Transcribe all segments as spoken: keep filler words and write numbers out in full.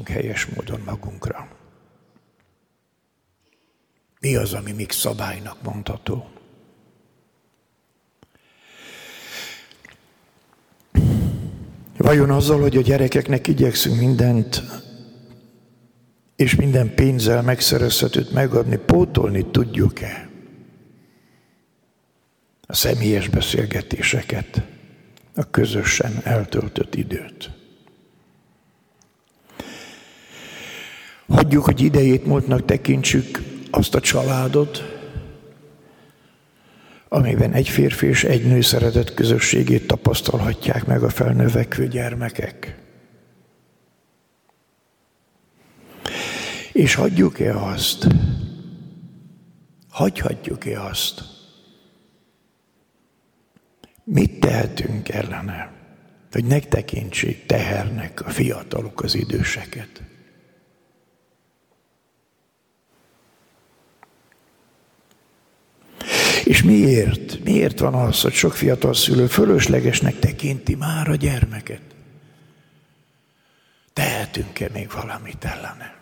szólunk helyes módon magunkra. Mi az, ami még szabálynak mondható? Vajon azzal, hogy a gyerekeknek igyekszünk mindent, és minden pénzzel megszerezhetőt megadni, pótolni tudjuk-e a személyes beszélgetéseket, a közösen eltöltött időt? Hagyjuk, hogy idejét múltnak tekintsük azt a családot, amiben egy férfi és egy nő szeretett közösségét tapasztalhatják meg a felnövekvő gyermekek. És hagyjuk-e azt, hagyhatjuk-e azt, mit tehetünk ellene, hogy ne tekintsék tehernek a fiatalok az időseket? És miért? Miért van az, hogy sok fiatal szülő fölöslegesnek tekinti már a gyermeket? Tehetünk-e még valamit ellene?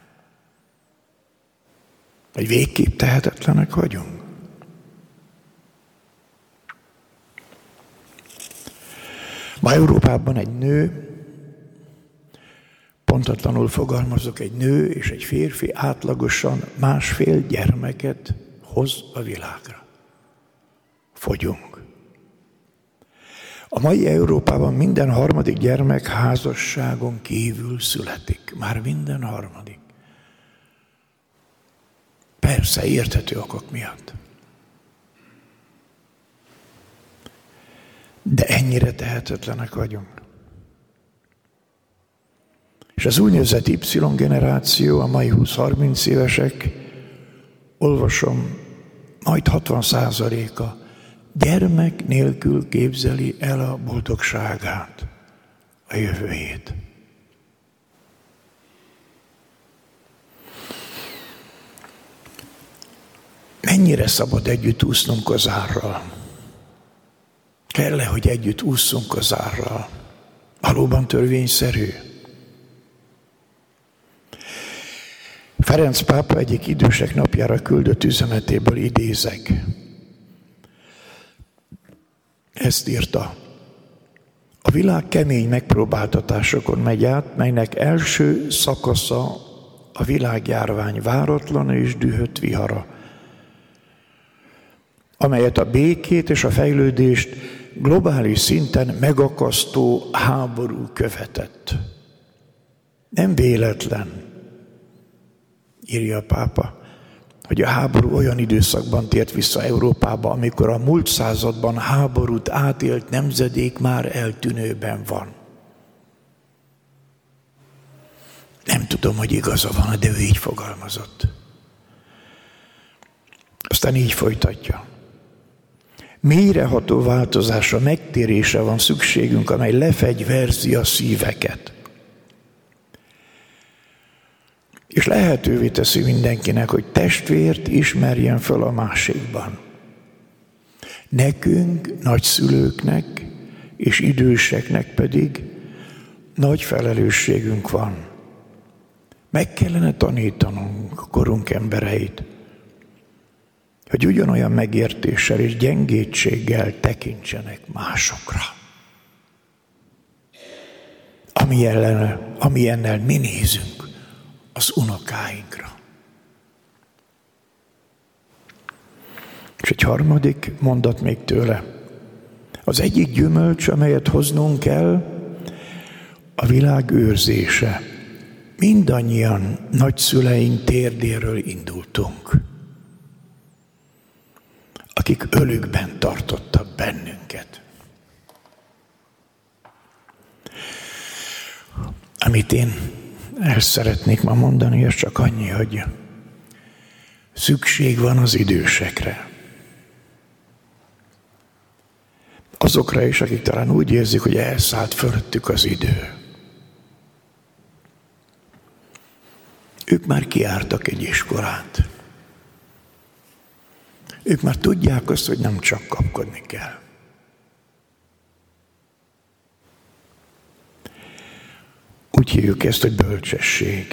Vagy végképp tehetetlenek vagyunk? Ma Európában egy nő, pontatlanul fogalmazok, egy nő és egy férfi átlagosan másfél gyermeket hoz a világra. Fogyunk. A mai Európában minden harmadik gyermek házasságon kívül születik. Már minden harmadik. Persze, érthető okok miatt. De ennyire tehetetlenek vagyunk. És az úgynevezett Y-generáció, a mai húsz-harminc évesek, olvasom, majd hatvan százaléka gyermek nélkül képzeli el a boldogságát, a jövőjét. Mennyire szabad együtt úsznunk az árral? Kell-e, hogy együtt ússzunk az árral? Valóban törvényszerű? Ferenc pápa egyik idősek napjára küldött üzenetéből idézek. Ezt írta. A világ kemény megpróbáltatásokon megy át, melynek első szakasza a világjárvány váratlan és dühött vihara, amelyet a békét és a fejlődést globális szinten megakasztó háború követett. Nem véletlen, írja a pápa, hogy a háború olyan időszakban tért vissza Európába, amikor a múlt században háborút átélt nemzedék már eltűnőben van. Nem tudom, hogy igaza van, de ő így fogalmazott. Aztán így folytatja. Mélyreható változásra, megtérésre van szükségünk, amely lefegyverzi a szíveket. És lehetővé teszi mindenkinek, hogy testvért ismerjen föl a másikban. Nekünk, nagyszülőknek és időseknek pedig nagy felelősségünk van. Meg kellene tanítanunk a korunk embereit, hogy ugyanolyan megértéssel és gyengétséggel tekintsenek másokra. Amilyennel, amilyennel mi nézünk az unokáinkra. És egy harmadik mondat még tőle. Az egyik gyümölcs, amelyet hoznunk kell, a világ őrzése. Mindannyian nagyszüleink térdéről indultunk, akik ölükben tartottak bennünket. Amit én el szeretnék ma mondani, ez csak annyi, hogy szükség van az idősekre. Azokra is, akik talán úgy érzik, hogy elszállt fölöttük az idő. Ők már kijártak egy iskolát. Ők már tudják azt, hogy nem csak kapkodni kell. Úgy hívjuk ezt, hogy bölcsesség.